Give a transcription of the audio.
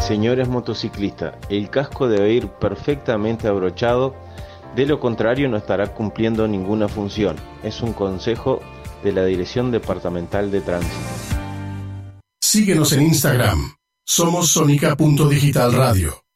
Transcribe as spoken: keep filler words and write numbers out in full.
Señores motociclistas, el casco debe ir perfectamente abrochado, de lo contrario no estará cumpliendo ninguna función. Es un consejo de la Dirección Departamental de Tránsito. Síguenos en Instagram. Somos sonica punto digital radio.